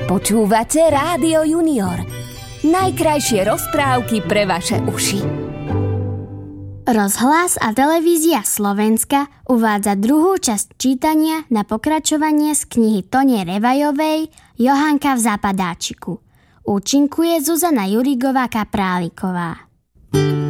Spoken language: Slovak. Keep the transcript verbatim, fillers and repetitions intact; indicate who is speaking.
Speaker 1: Počúvate Rádio Junior. Najkrajšie rozprávky pre vaše uši.
Speaker 2: Rozhlas a televízia Slovenska uvádza druhú časť čítania na pokračovanie z knihy Tone Revajovej Johanka v Západáčiku. Účinkuje Zuzana Jurigová Kapráliková.